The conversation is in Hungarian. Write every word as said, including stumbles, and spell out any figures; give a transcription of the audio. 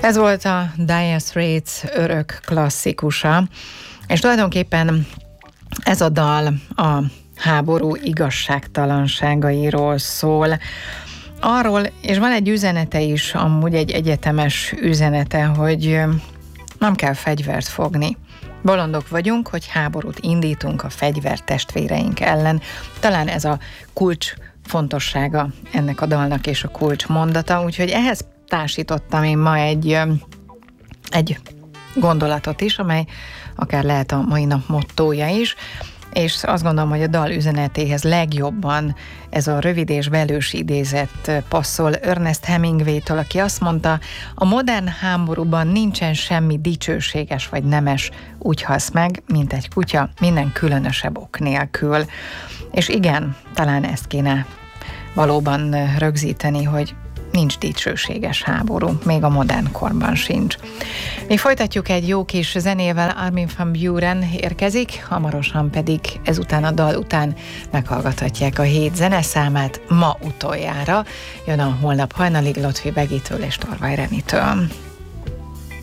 Ez volt a Dire Straits örök klasszikusa, és tulajdonképpen ez a dal a háború igazságtalanságairól szól. Arról, és van egy üzenete is, amúgy egy egyetemes üzenete, hogy nem kell fegyvert fogni. Bolondok vagyunk, hogy háborút indítunk a fegyvertestvéreink ellen. Talán ez a kulcs fontossága ennek a dalnak és a kulcs mondata, úgyhogy ehhez társítottam én ma egy, egy gondolatot is, amely akár lehet a mai nap mottója is, és azt gondolom, hogy a dal üzenetéhez legjobban ez a rövid és velős idézet passzol Ernest Hemingway-től, aki azt mondta, a modern háborúban nincsen semmi dicsőséges vagy nemes, úgy halsz meg, mint egy kutya, minden különösebb ok nélkül. És igen, talán ezt kéne valóban rögzíteni, hogy nincs dicsőséges háború, még a modern korban sincs. Mi folytatjuk egy jó kis zenével, Armin van Buuren érkezik, hamarosan pedig ezután a dal után meghallgathatják a hét zeneszámát ma utoljára. Jön a holnap hajnalig Lotfi Begitől és Torvay Renitől.